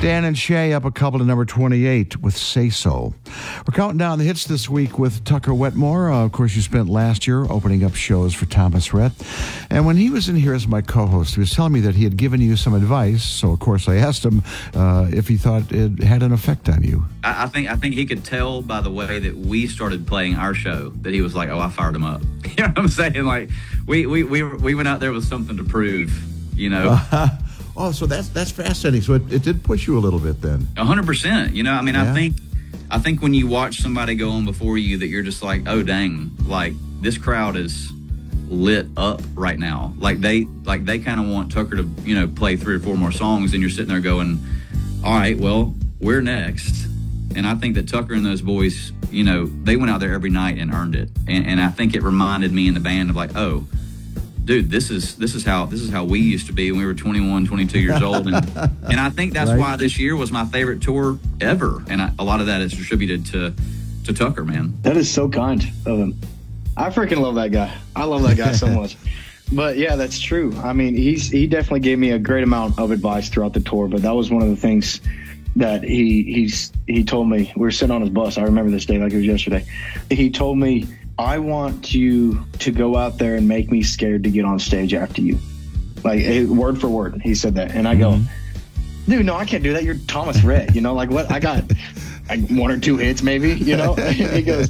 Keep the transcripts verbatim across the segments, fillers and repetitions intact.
Dan and Shay up a couple to number twenty-eight with Say So. We're counting down the hits this week with Tucker Wetmore. Uh, of course, you spent last year opening up shows for Thomas Rhett. And when he was in here as my co-host, he was telling me that he had given you some advice. So, of course, I asked him uh, if he thought it had an effect on you. I, I think I think he could tell by the way that we started playing our show that he was like, oh, I fired him up. You know what I'm saying? Like, we, we, we, we went out there with something to prove, you know. Uh, Oh, so that's that's fascinating. So it, it did push you a little bit then. A hundred percent. You know, I mean, Yeah. I think, I think when you watch somebody go on before you, that you're just like, oh dang, like this crowd is lit up right now. Like they, like they kind of want Tucker to, you know, play three or four more songs, and you're sitting there going, all right, well, we're next. And I think that Tucker and those boys, you know, they went out there every night and earned it. And, and I think it reminded me and the band of like, oh, dude, this is this is how this is how we used to be when we were twenty-one, twenty-two years old, and and I think that's Right. why this year was my favorite tour ever, and I, a lot of that is attributed to to Tucker, man. That is so kind of him. I freaking love that guy. I love that guy so much. But yeah, that's true. I mean, he's he definitely gave me a great amount of advice throughout the tour. But that was one of the things that he he's he told me. We were sitting on his bus. I remember this day like it was yesterday. He told me, I want you to go out there and make me scared to get on stage after you. Like, eh, word for word, he said that. And I go, Mm-hmm. dude, no, I can't do that. You're Thomas Rhett. You know, like what? I got like one or two hits maybe, you know? he goes,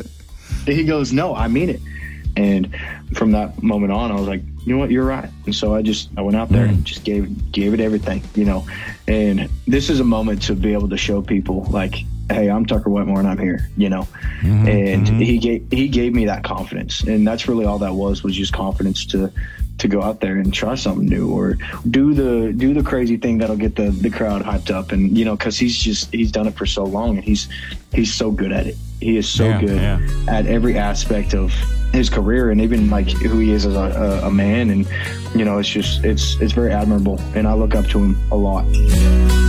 he goes, no, I mean it. And from that moment on, I was like, you know what, you're right. And so I just, I went out there and just gave, gave it everything, you know? And this is a moment to be able to show people like, hey, I'm Tucker Wetmore and I'm here, you know? Mm-hmm, and mm-hmm. he gave, he gave me that confidence. And that's really all that was, was just confidence to, to go out there and try something new or do the, do the crazy thing that'll get the, the crowd hyped up. And, you know, cause he's just, he's done it for so long and he's, he's so good at it. He is so Yeah, good yeah. at every aspect of his career and even like who he is as a, a, a man. And, you know, it's just, it's, it's very admirable and I look up to him a lot.